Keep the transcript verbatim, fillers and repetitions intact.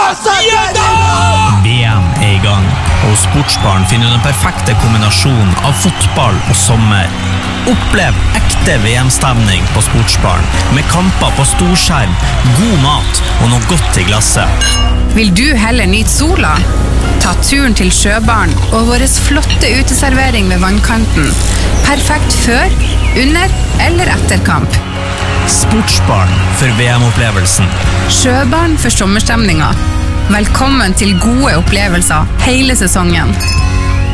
V M er i gang, og Sportsbaren finner du den perfekte kombinasjonen av fotball og sommer. Opplev ekte V M-stemning på Sportsbaren, med kamper på storskjerm, god mat og noe godt i glasset. Vil du heller nyte sola? Ta turen til Sjøbaren og våres flotte uteservering ved vannkanten. Perfekt før, under eller etter kamp. Sportsbaren for V M-opplevelsen. Sjøbaren for sommerstemninga. Velkommen til gode opplevelser hele sesongen.